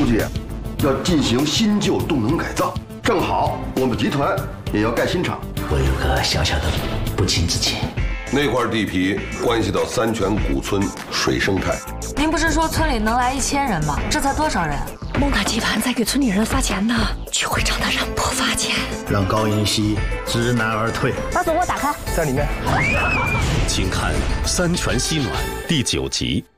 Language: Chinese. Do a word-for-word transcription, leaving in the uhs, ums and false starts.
区啊，要进行新旧动能改造。正好我们集团也要盖新厂。 我有个小小的不亲之请。 那块地皮关系到三泉古村水生态。 您不是说村里能来一千人吗？这才多少人？ 蒙塔集团在给村里人发钱呢，去会场的人不发钱。 让高银熙知难而退。 把锁给我打开， 在里面。 请看《三泉西暖》第九集。